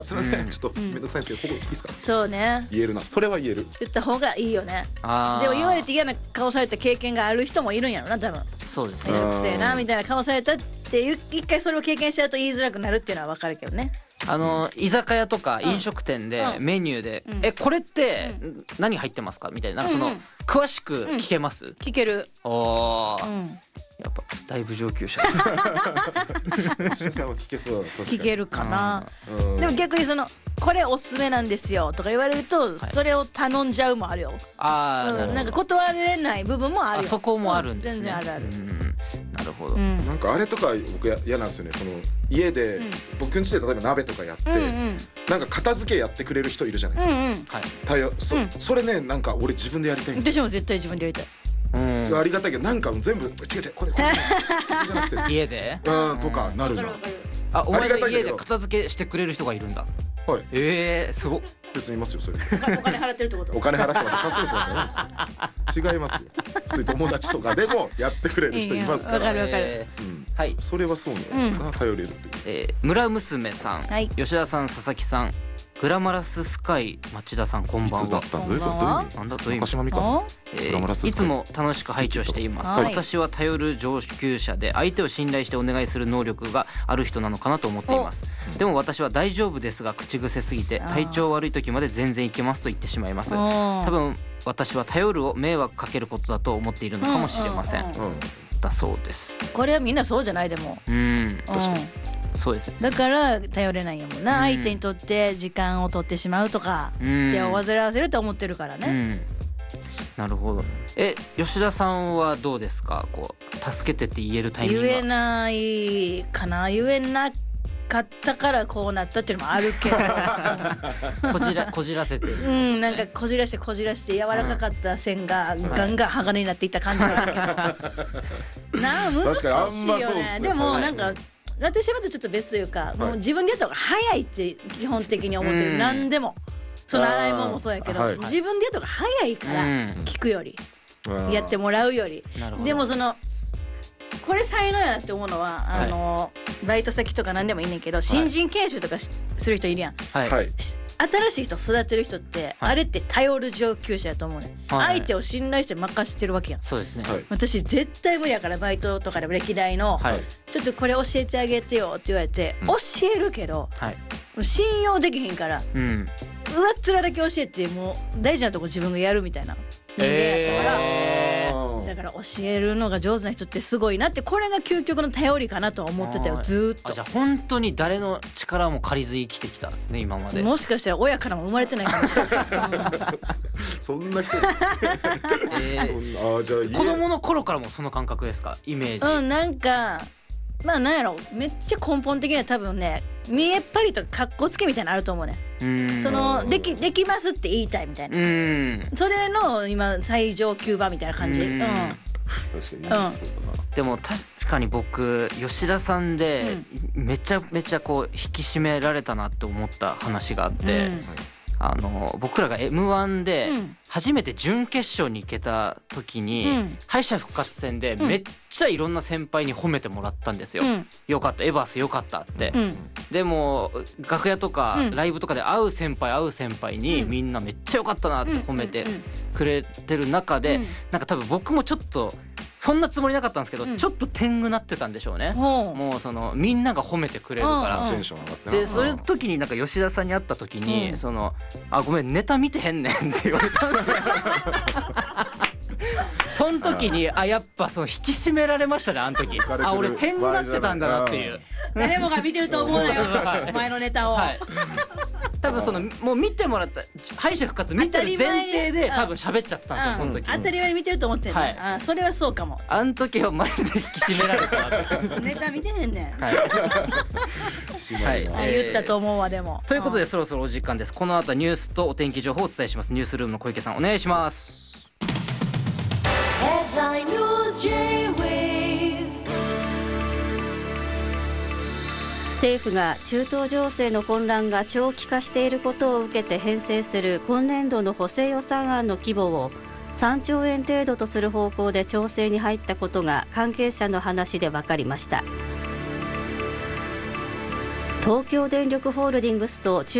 すみません、ちょっとめんどくさいんですけど、ここいいですか。 そうね、 言えるな、それは言える。 言った方がいいよね。でも言われて嫌な顔された経験がある人もいるんやろな、多分。 そうですね。 めんどくせえなみたいな顔されたっていう、一回それを経験しちゃうと言いづらくなるっていうのは分かるけどね。 居酒屋とか飲食店でメニューで、これって何入ってますかみたいな、詳しく聞けます？ 聞ける。 おー、やっぱだいぶ上級者。 石田さんは聞けそうだな。 聞けるかな。でも逆にこれおすすめなんですよとか言われると、それを頼んじゃうもあるよ。なんか断れない部分もあるよ。 そこもあるんですね。 全然あるある。 なるほど。 なんかあれとか僕嫌なんですよね。家で僕ん家で例えば鍋とかやってなんか片付けやってくれる人いるじゃないですか。それね、なんか俺自分でやりたいんですよ。 私も絶対自分でやりたい。 ありがたいけど、なんか全部違うこれじゃなくて家でとかなるな。 お前の家で片付けしてくれる人がいるんだ。 はい。 すごっ。 別にいますよ、それ。 お金払ってるってこと？ お金払ってます。稼ぐ人じゃないですよ。違いますよ。普通に友達とかでもやってくれる人いますから。 わかるわかる。 はい。 それはそうね。頼れるっていう。 村娘さん、吉田さん、佐々木さん、グラマラススカイ町田さん、こんばんは。 いつだったんだ。どういうこと？なんだ、どういう意味？ いつも楽しく拝聴しています。私は頼る上級者で、相手を信頼してお願いする能力がある人なのかなと思っています。でも私は大丈夫ですが口癖すぎて、体調悪い時まで全然いけますと言ってしまいます。多分私は頼るを迷惑かけることだと思っているのかもしれません。だそうです。 これはみんなそうじゃない？でも確かにそうです。 だから頼れないんやもんな。相手にとって時間を取ってしまうとか手を煩わせると思ってるからね。 なるほど。吉田さんはどうですか？助けてって言えるタイミングは。 言えないかな。言えなかったからこうなったっていうのもあるけどこじらせてる。 なんかこじらして柔らかかった線がガンガン鋼になっていった感じがあるけどな。難しいよね。でもなんか私はまたちょっと別というか、もう自分でやった方が早いって基本的に思ってる。何でも洗い物もそうやけど、自分でやった方が早いから、聞くよりやってもらうより。でもこれ才能やなって思うのは、バイト先とか何でもいいねんけど、新人研修とかする人いるやん。新しい人育てる人って、あれって頼る上級者やと思うね。相手を信頼して任してるわけやん。 そうですね。 私絶対無理やから、バイトとかでも歴代の、ちょっとこれ教えてあげてよって言われて、教えるけど、信用できへんから、上っ面だけ教えて、もう大事なとこ自分がやるみたいな人間やったから、だから教えるのが上手な人ってすごいなって、これが究極の頼りかなとは思ってたよ、ずっと。 じゃあ本当に誰の力も借りず生きてきたんですね、今まで。 もしかしたら親からも生まれてないかもしれないそんな人じゃあ子供の頃からもその感覚ですか？イメージ。 なんかなんやろ、めっちゃ根本的には多分ね、見えっ張りとかかっこつけみたいなのあると思うね。できますって言いたいみたいな、それの今最上級版みたいな感じ。 確かに、 でも確かに僕吉田さんでめちゃめちゃ引き締められたなって思った話があって、僕らが M1 で初めて準決勝に行けた時に、敗者復活戦でめっちゃいろんな先輩に褒めてもらったんですよ。よかった、エバースよかったって。でも楽屋とかライブとかで会う先輩にみんなめっちゃよかったなって褒めてくれてる中で、なんか多分僕もちょっとそんなつもりなかったんですけど、ちょっと天狗なってたんでしょうね。もうみんなが褒めてくれるから。でそれ時になんか吉田さんに会った時にごめんネタ見てへんねんって言われたんですよ。その時にやっぱ引き締められましたね、あの時。俺天狗なってたんだなっていう。 誰もが見てると思うなよお前のネタを。 多分もう見てもらった敗者復活見てる前提で多分喋っちゃってたんですよ、その時。 当たり前に見てると思ってんね。それはそうかも。 あの時はマジで引き締められたな。 ネタ見てへんねん。言ったと思うわ。でもということでそろそろお時間です。この後ニュースとお天気情報をお伝えします。ニュースルームの小池さんお願いします。 政府が中東情勢の混乱が長期化していることを受けて編成する今年度の補正予算案の規模を3兆円程度とする方向で調整に入ったことが関係者の話で分かりました。 東京電力ホールディングスと中